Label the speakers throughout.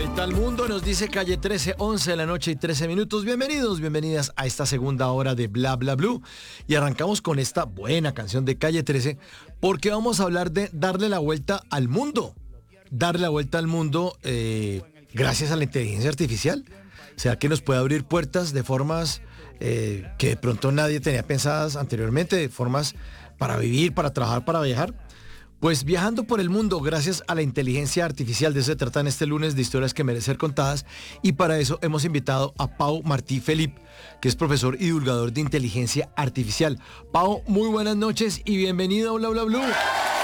Speaker 1: Al mundo nos dice Calle 13, 11 de la noche y 13 minutos. Bienvenidos, bienvenidas a esta segunda hora de Bla Bla Blue. Y arrancamos con esta buena canción de Calle 13 porque vamos a hablar de darle la vuelta al mundo. Darle la vuelta al mundo gracias a la inteligencia artificial. O sea, que nos puede abrir puertas de formas que de pronto nadie tenía pensadas anteriormente, de formas para vivir, para trabajar, para viajar. Pues viajando por el mundo gracias a la inteligencia artificial. De eso se trata en este lunes de historias que merecen ser contadas. Y para eso hemos invitado a Pau Martí Felip, que es profesor y divulgador de inteligencia artificial. Pau, muy buenas noches y bienvenido a Bla Bla Blue.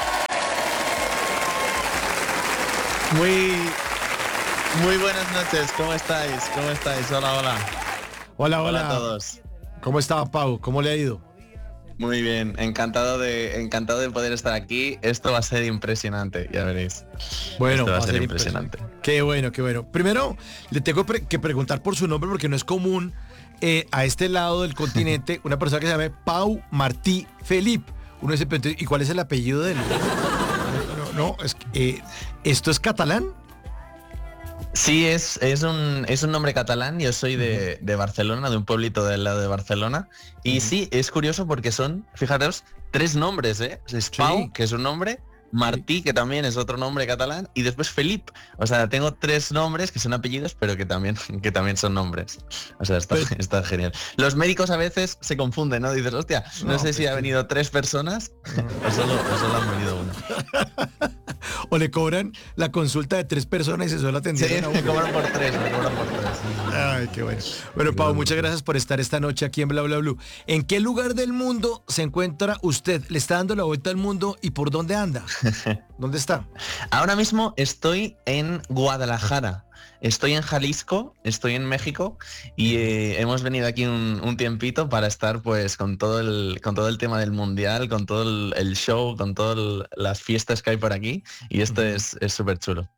Speaker 2: Muy buenas noches, ¿cómo estáis? Hola.
Speaker 1: Hola
Speaker 2: a todos.
Speaker 1: ¿Cómo está, Pau? ¿Cómo le ha ido?
Speaker 2: Muy bien, encantado de poder estar aquí. Esto va a ser impresionante, ya veréis.
Speaker 1: Bueno,
Speaker 2: esto va a ser impresionante.
Speaker 1: Qué bueno. Primero, le tengo que preguntar por su nombre porque no es común a este lado del continente una persona que se llame Pau Martí Felip. Uno dice, ¿y cuál es el apellido de él? No, es que, ¿esto es catalán?
Speaker 2: Sí, es un nombre catalán. Yo soy de Barcelona, de un pueblito del lado de Barcelona. Y sí, es curioso porque son, fijaros, 3 nombres, ¿eh? Es Pau, sí, que es un nombre, Martí, que también es otro nombre catalán, y después Felip. O sea, tengo 3 nombres que son apellidos, pero que también son nombres. O sea, está genial. Los médicos a veces se confunden, ¿no? Dices, hostia, no sé si ha venido 3 personas o solo han venido una.
Speaker 1: O le cobran la consulta de 3 personas y se suele atender a uno.
Speaker 2: Me cobran por 3.
Speaker 1: Ay, qué bueno. Bueno, Pau, muchas gracias por estar esta noche aquí en Bla Bla Blue. ¿En qué lugar del mundo se encuentra usted? ¿Le está dando la vuelta al mundo y por dónde anda? ¿Dónde está?
Speaker 2: Ahora mismo estoy en Guadalajara. Estoy en Jalisco, estoy en México y hemos venido aquí un tiempito para estar pues con todo el tema del mundial, con todo el show, con todas las fiestas que hay por aquí, y esto es súper chulo,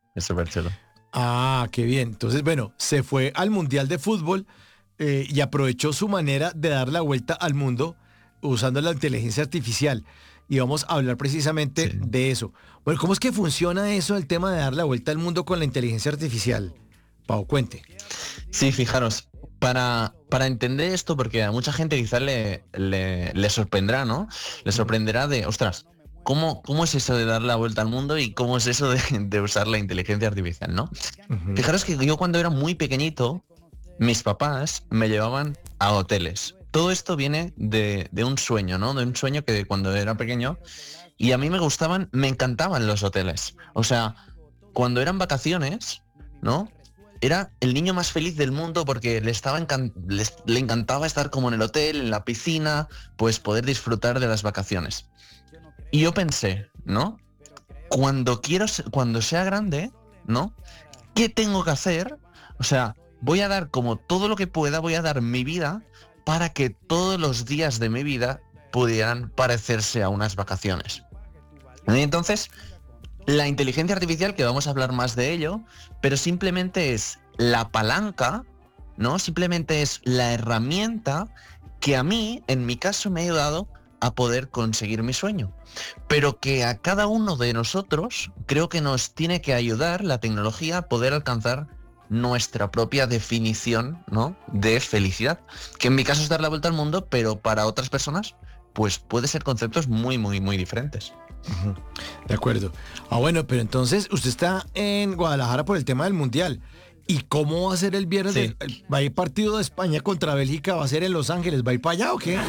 Speaker 1: Ah, qué bien. Entonces, bueno, se fue al Mundial de Fútbol y aprovechó su manera de dar la vuelta al mundo usando la inteligencia artificial. Y vamos a hablar precisamente de eso. Bueno, ¿cómo es que funciona eso, el tema de dar la vuelta al mundo con la inteligencia artificial? Pau, cuente.
Speaker 2: Sí, fijaros, para entender esto, porque a mucha gente quizás le sorprenderá, ¿no? Le sorprenderá de, ostras, ¿cómo es eso de dar la vuelta al mundo y cómo es eso de usar la inteligencia artificial, ¿no? Fijaros que yo cuando era muy pequeñito, mis papás me llevaban a hoteles. Todo esto viene de un sueño, ¿no? De un sueño que cuando era pequeño, y a mí me encantaban los hoteles. O sea, cuando eran vacaciones, ¿no? Era el niño más feliz del mundo porque le encantaba estar como en el hotel, en la piscina, pues poder disfrutar de las vacaciones. Y yo pensé, ¿no? Cuando sea grande, ¿no? ¿Qué tengo que hacer? O sea, voy a dar como todo lo que pueda, voy a dar mi vida para que todos los días de mi vida pudieran parecerse a unas vacaciones. Y entonces, la inteligencia artificial, que vamos a hablar más de ello, pero simplemente es la palanca, ¿no? Simplemente es la herramienta que a mí, en mi caso, me ha ayudado a poder conseguir mi sueño. Pero que a cada uno de nosotros creo que nos tiene que ayudar la tecnología a poder alcanzar nuestra propia definición, ¿no? De felicidad. Que en mi caso es dar la vuelta al mundo, pero para otras personas, pues puede ser conceptos muy, muy, muy diferentes.
Speaker 1: De acuerdo. Bueno, pero entonces usted está en Guadalajara por el tema del Mundial. ¿Y cómo va a ser el viernes?
Speaker 2: Sí.
Speaker 1: ¿Va a ir partido de España contra Bélgica? ¿Va a ser en Los Ángeles? ¿Va a ir para allá o qué?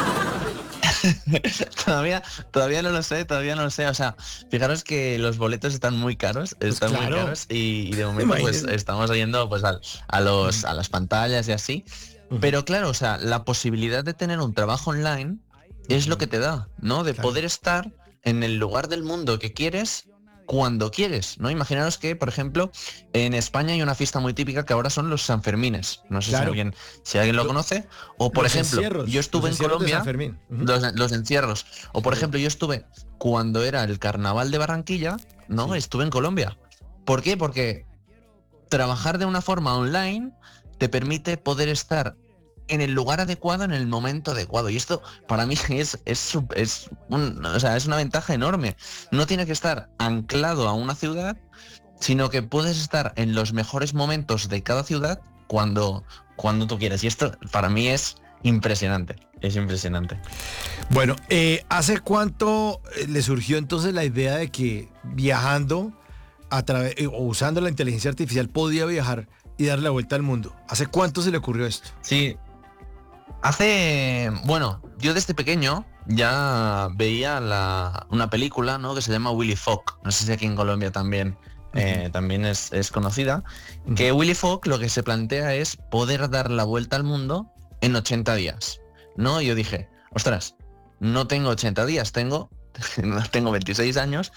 Speaker 2: todavía no lo sé. O sea, fijaros que los boletos están muy caros, muy caros y de momento pues estamos yendo pues a las pantallas y así. Pero claro, o sea, la posibilidad de tener un trabajo online es lo que te da, ¿no? De poder estar en el lugar del mundo que quieres cuando quieres, ¿no? Imaginaros que, por ejemplo, en España hay una fiesta muy típica que ahora son los Sanfermines. No sé si alguien lo conoce. O por ejemplo, yo estuve en Colombia, los encierros. O por ejemplo, yo estuve cuando era el Carnaval de Barranquilla, ¿no? Estuve en Colombia. ¿Por qué? Porque trabajar de una forma online te permite poder estar en el lugar adecuado, en el momento adecuado. Y esto para mí es una ventaja enorme. No tiene que estar anclado a una ciudad sino que puedes estar en los mejores momentos de cada ciudad cuando tú quieras. Y esto para mí es impresionante, es impresionante.
Speaker 1: Bueno, ¿hace cuánto le surgió entonces la idea de que viajando a través o usando la inteligencia artificial podía viajar y darle la vuelta al mundo? ¿Hace cuánto se le ocurrió esto?
Speaker 2: Sí, yo desde pequeño ya veía una película, ¿no?, que se llama Willy Fogg. No sé si aquí en Colombia también, también es conocida. Que Willy Fogg lo que se plantea es poder dar la vuelta al mundo en 80 días. ¿No? Y yo dije, ostras, no tengo 80 días, tengo 26 años